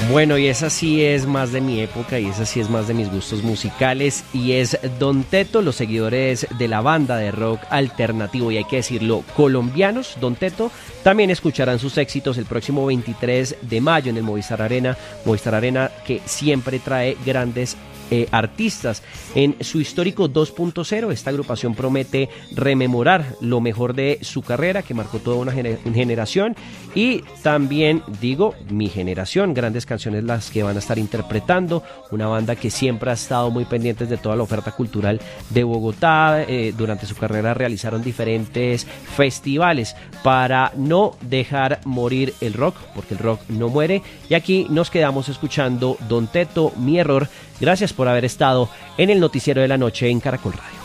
Bueno, y esa sí es más de mi época y esa sí es más de mis gustos musicales y es Don Teto, los seguidores de la banda de rock alternativo y hay que decirlo, colombianos, Don Teto, también escucharán sus éxitos el próximo 23 de mayo en el Movistar Arena que siempre trae grandes artistas. En su histórico 2.0, esta agrupación promete rememorar lo mejor de su carrera que marcó toda una generación y también digo mi generación, grandes canciones las que van a estar interpretando, una banda que siempre ha estado muy pendientes de toda la oferta cultural de Bogotá. Durante su carrera realizaron diferentes festivales para no dejar morir el rock, porque el rock no muere, y aquí nos quedamos escuchando Don Teto, Mi Error. Gracias por haber estado en el Noticiero de la Noche en Caracol Radio.